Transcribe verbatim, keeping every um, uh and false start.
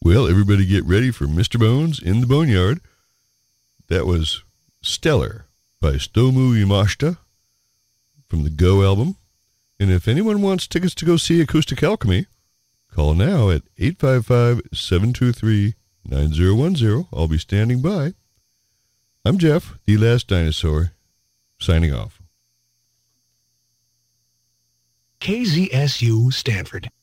Well, everybody get ready for Mister Bones in the Boneyard. That was Stellar by Stomu Yamashita from the Go album. And if anyone wants tickets to go see Acoustic Alchemy, call now at eight five five, seven two three, nine zero one zero. I'll be standing by. I'm Jeff, the Last Dinosaur, signing off. K Z S U Stanford.